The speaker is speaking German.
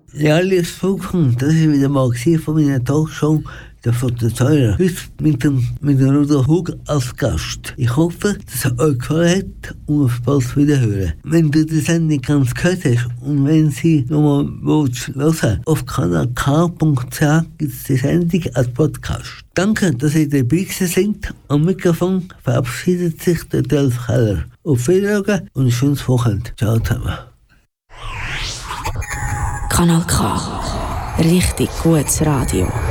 Ja, liebes Volkswagen, das war wieder mal von meiner Talkshow der von der Säure. Heute mit dem Rudolf Hug als Gast. Ich hoffe, dass es euch gefallen hat und auf bald wieder hören. Wenn du die Sendung ganz gehört hast und wenn sie nochmal hören auf kanalk.ch gibt es die Sendung als Podcast. Danke, dass ihr dabei seid. Am Mikrofon verabschiedet sich der Dolf Keller. Auf Wiedersehen und ein schönes Wochenende. Ciao zusammen. Kanal K. Richtig gutes Radio.